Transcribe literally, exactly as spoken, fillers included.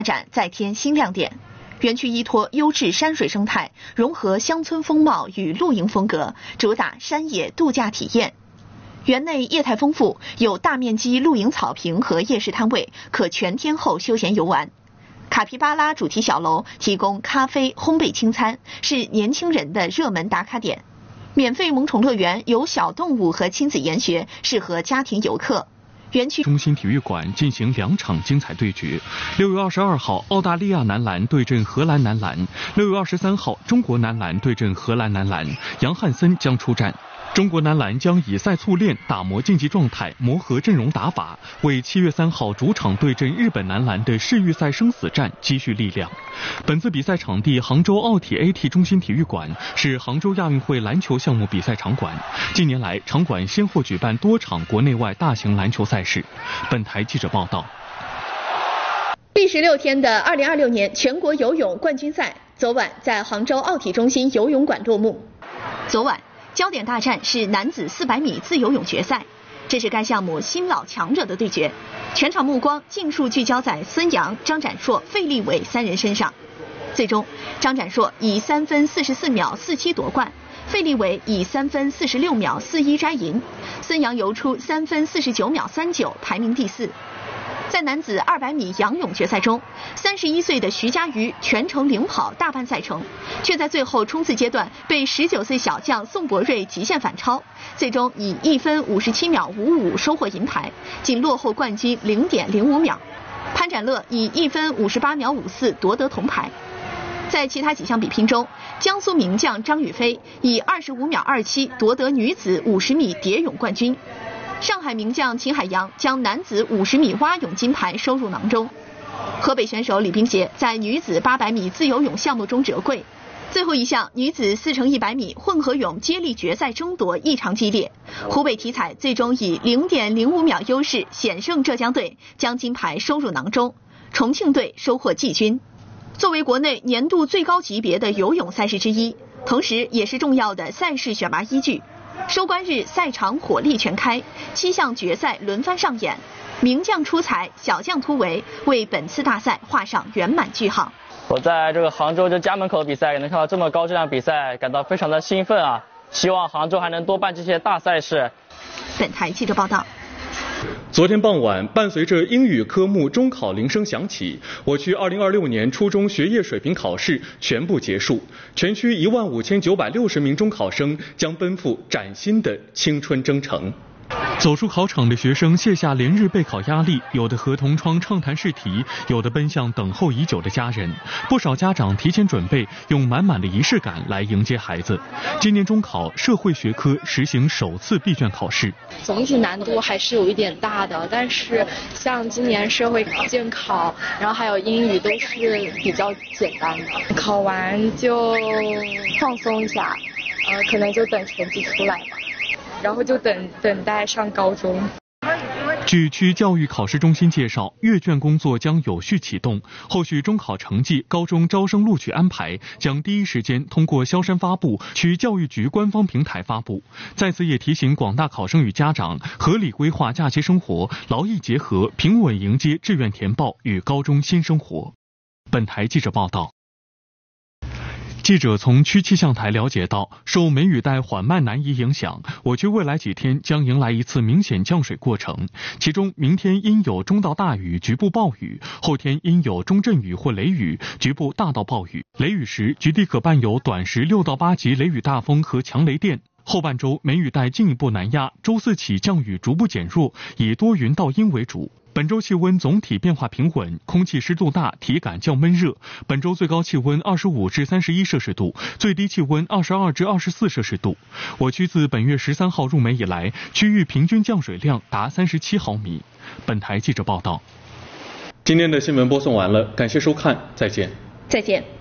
展再添新亮点。园区依托优质山水生态，融合乡村风貌与露营风格，主打山野度假体验。园内业态丰富，有大面积露营草坪和夜市摊位，可全天候休闲游玩。卡皮巴拉主题小楼提供咖啡、烘焙轻餐，是年轻人的热门打卡点。免费萌宠乐园有小动物和亲子研学，适合家庭游客。园区中心体育馆进行两场精彩对决。六月二十二号，澳大利亚男篮对阵荷兰男篮；六月二十三号，中国男篮对阵荷兰男篮，杨汉森将出战。中国男篮将以赛促练，打磨竞技状态，磨合阵容打法，为七月三号主场对阵日本男篮的世预赛生死战积蓄力量。本次比赛场地杭州奥体 A T 中心体育馆是杭州亚运会篮球项目比赛场馆。近年来，场馆先后举办多场国内外大型篮球赛事。本台记者报道。 历时六天的二零二六年全国游泳冠军赛昨晚在杭州奥体中心游泳馆落幕。昨晚焦点大战是男子四百米自由泳决赛，这是该项目新老强者的对决，全场目光尽数聚焦在孙杨、张展硕、费立伟三人身上。最终，张展硕以三分四十四秒四七夺冠，费立伟以三分四十六秒四一摘银，孙杨游出三分四十九秒三九，排名第四。在男子二百米仰泳决赛中，三十一岁的徐嘉余全程领跑大半赛程，却在最后冲刺阶段被十九岁小将宋博瑞极限反超，最终以一分五十七秒五五收获银牌，仅落后冠军零点零五秒。潘展乐以一分五十八秒五四夺得铜牌。在其他几项比拼中，江苏名将张雨霏以二十五秒二七夺得女子五十米蝶泳冠军。上海名将秦海洋将男子五十米蛙泳金牌收入囊中。河北选手李冰洁在女子八百米自由泳项目中折桂。最后一项女子四乘一百米混合泳接力决赛争夺异常激烈，湖北体彩最终以零点零五秒优势险胜浙江队，将金牌收入囊中。重庆队收获季军。作为国内年度最高级别的游泳赛事之一，同时也是重要的赛事选拔依据。收官日赛场火力全开，七项决赛轮番上演，名将出彩，小将突围，为本次大赛画上圆满句号。 我在这个杭州这家门口比赛，能看到这么高质量比赛，感到非常的兴奋啊！希望杭州还能多办这些大赛事。 本台记者报道。 昨天傍晚，伴随着英语科目中考铃声响起，我区二零二六年初中学业水平考试全部结束，全区一万五千九百六十名中考生将奔赴崭新的青春征程。走出考场的学生卸下连日备考压力，有的和同窗畅谈试题，有的奔向等候已久的家人。不少家长提前准备，用满满的仪式感来迎接孩子。今年中考社会学科实行首次闭卷考试， 总体难度还是有一点大的，但是像今年社会监考，然后还有英语都是比较简单的，考完就放松一下，呃，可能就等成绩出来吧。然后就等等待上高中。 据区教育考试中心介绍，阅卷工作将有序启动，后续中考成绩、高中招生录取安排将第一时间通过萧山发布、区教育局官方平台发布。在此也提醒广大考生与家长，合理规划假期生活，劳逸结合，平稳迎接志愿填报与高中新生活。本台记者报道。记者从区气象台了解到，受梅雨带缓慢南移影响，我区未来几天将迎来一次明显降水过程，其中明天阴有中到大雨，局部暴雨；后天阴有中阵雨或雷雨，局部大到暴雨。雷雨时，局地可伴有短时六到八级雷雨大风和强雷电。后半周梅雨带进一步南压，周四起降雨逐步减弱，以多云到阴为主。本周气温总体变化平稳，空气湿度大，体感较闷热。本周最高气温二十五至三十一摄氏度，最低气温二十二至二十四摄氏度。我区自本月十三号入梅以来，区域平均降水量达三十七毫米。本台记者报道。今天的新闻播送完了，感谢收看，再见。 再见。